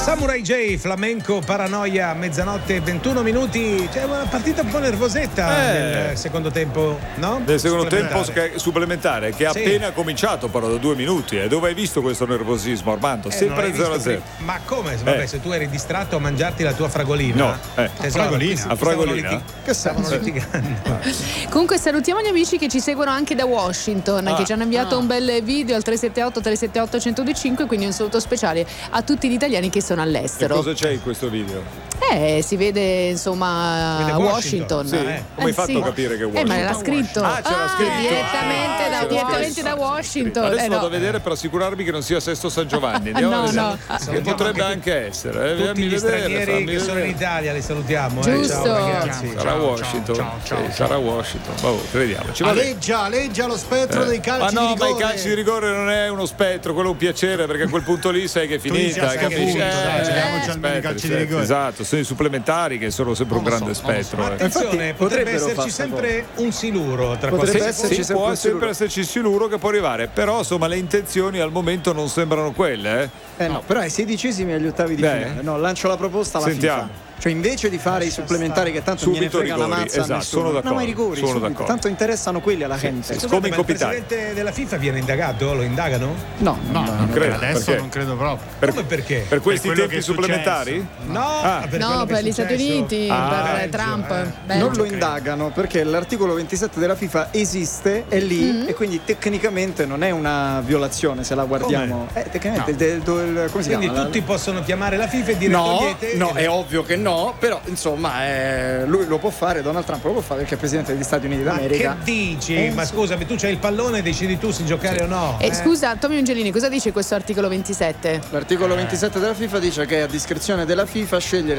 Samurai J, Flamenco, Paranoia, mezzanotte e 21 minuti. C'è una partita un po' nervosetta nel secondo tempo, no? Nel secondo tempo supplementare che è appena cominciato, però da 2 minuti. Dove hai visto questo nervosismo, Armando? Sempre 0-0. Ma come? Vabbè, se tu eri distratto a mangiarti la tua fragolina. No, a fragolina? Che stavano litigando. Comunque salutiamo gli amici che ci seguono anche da Washington, che ci hanno inviato un bel video al 378-378-1025, quindi un saluto speciale a tutti gli italiani che sono all'estero. E cosa c'è in questo video? Si vede insomma Washington. Sì. Come hai fatto a capire che è Washington? Ma l'ha scritto. C'era scritto. Direttamente da Washington. Adesso vado a vedere per assicurarmi che non sia Sesto San Giovanni. Andiamo a vedere. Che potrebbe anche essere. Tutti gli stranieri che sono in Italia li salutiamo. Giusto. Ciao ragazzi. Sarà Washington. Sarà Washington. Crediamoci. Aleggia lo spettro dei calci di rigore. Ma i calci di rigore non è uno spettro, quello è un piacere, perché a quel punto lì sai che è finita, capisci? Giochiamoci almeno i calci di rigore. Esatto, sono i supplementari che sono sempre un grande spettro. Ma attenzione, potrebbe esserci sempre un siluro tra può sempre esserci il siluro che può arrivare, però insomma le intenzioni al momento non sembrano quelle. No, però ai 16esimi agli ottavi di finale. No, lancio la proposta alla FIFA. Cioè invece di fare i supplementari che tanto non ne frega una mazza a nessuno. Sono d'accordo. No, ma i rigori subito, tanto interessano quelli alla gente. Come il presidente della FIFA viene indagato? Lo indagano? No, non credo. Adesso perché? Non credo proprio. Come perché? Per questi tempi supplementari? No, per gli Stati Uniti, per Trump. Non lo indagano perché l'articolo 27 della FIFA esiste, è lì e quindi tecnicamente non è una violazione se la guardiamo. Tecnicamente come si chiama? Quindi tutti possono chiamare la FIFA e dire togliete. No, è ovvio che no, però insomma lui lo può fare, Donald Trump lo può fare perché è presidente degli Stati Uniti d'America. Ma che dici? Ma scusami, tu c'hai il pallone e decidi tu se giocare o no. Scusa, Tommy Angelini, cosa dice questo articolo 27? L'articolo 27 della FIFA dice che è a discrezione della FIFA scegliere